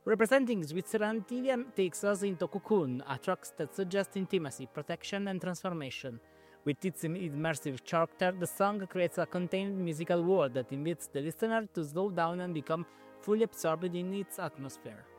Representing Switzerland, Tidian takes us into Cocoon, a track that suggests intimacy, protection, and transformation. With its immersive character, the song creates a contained musical world that invites the listener to slow down and become fully absorbed in its atmosphere.